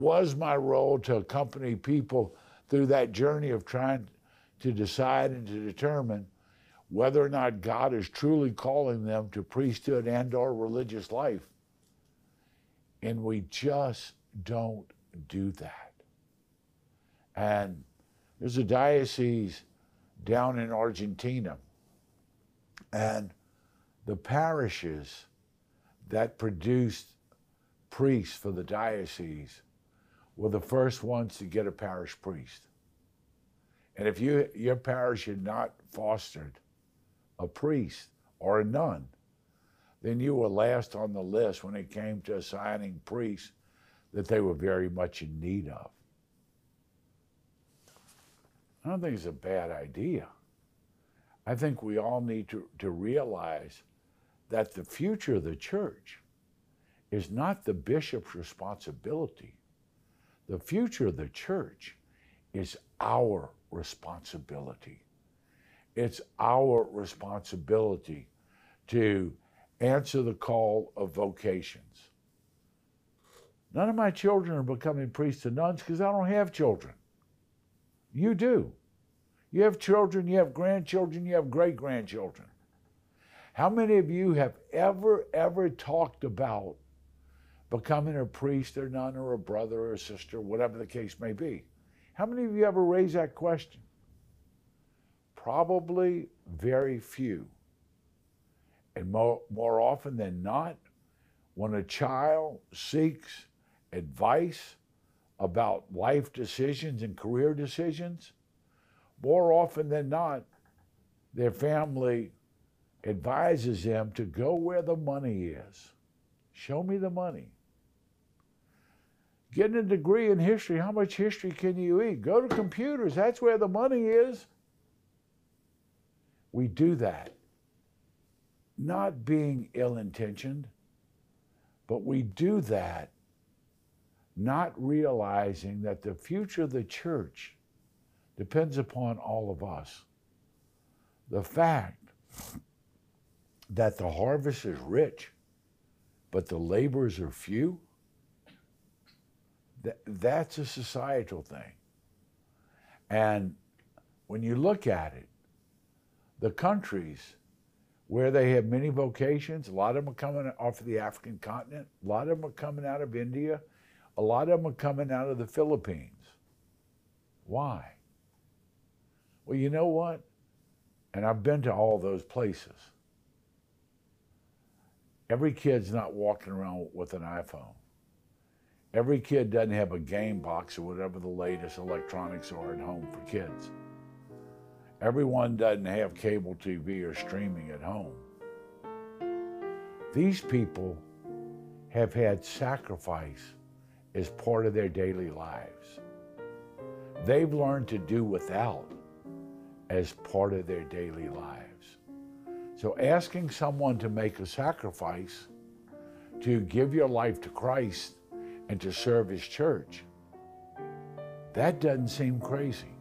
was my role to accompany people through that journey of trying to decide and to determine whether or not God is truly calling them to priesthood and or religious life. And we just don't do that. And there's a diocese down in Argentina, and the parishes that produced priests for the diocese were the first ones to get a parish priest. And if your parish had not fostered a priest or a nun, then you were last on the list when it came to assigning priests that they were very much in need of. I don't think it's a bad idea. I think we all need to realize that the future of the church is not the bishop's responsibility. The future of the church is our responsibility. It's our responsibility to answer the call of vocations. None of my children are becoming priests and nuns because I don't have children. You do. You have children, you have grandchildren, you have great-grandchildren. How many of you have ever talked about becoming a priest or nun or a brother or a sister, whatever the case may be? How many of you ever raised that question? Probably very few. And more often than not, when a child seeks advice about life decisions and career decisions, more often than not, their family advises them to go where the money is. Show me the money. Getting a degree in history, how much history can you eat? Go to computers, that's where the money is. We do that, not being ill-intentioned, but we do that not realizing that the future of the church depends upon all of us. The fact that the harvest is rich, but the laborers are few, that's a societal thing. And when you look at it, the countries where they have many vocations, a lot of them are coming off of the African continent, a lot of them are coming out of India, a lot of them are coming out of the Philippines. Why? Well, you know what? And I've been to all those places. Every kid's not walking around with an iPhone. Every kid doesn't have a game box or whatever the latest electronics are at home for kids. Everyone doesn't have cable TV or streaming at home. These people have had sacrifice as part of their daily lives. They've learned to do without as part of their daily lives. So asking someone to make a sacrifice to give your life to Christ and to serve His church, that doesn't seem crazy.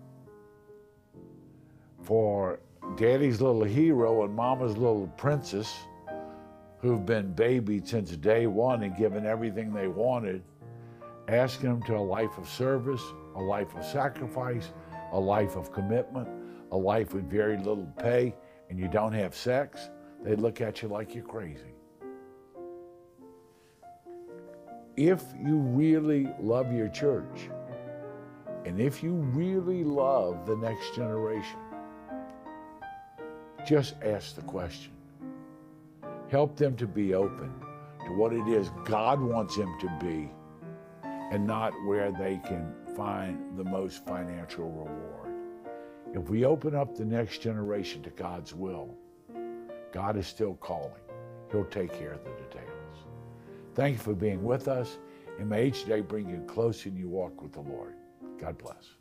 For Daddy's little hero and Mama's little princess, who've been babied since day one and given everything they wanted, asking them to a life of service, a life of sacrifice, a life of commitment, a life with very little pay, and you don't have sex, they look at you like you're crazy. If you really love your church, and if you really love the next generation, just ask the question. Help them to be open to what it is God wants them to be, and not where they can find the most financial reward. If we open up the next generation to God's will, God is still calling. He'll take care of the details. Thank you for being with us, and may each day bring you closer in your walk with the Lord. God bless.